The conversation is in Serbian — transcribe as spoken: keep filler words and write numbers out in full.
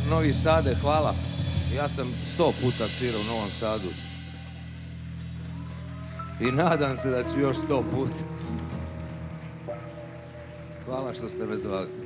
Novi Sade, hvala. Ja sam sto puta svirao u Novom Sadu. I nadam se da ću još sto puta. Hvala što ste me zvali.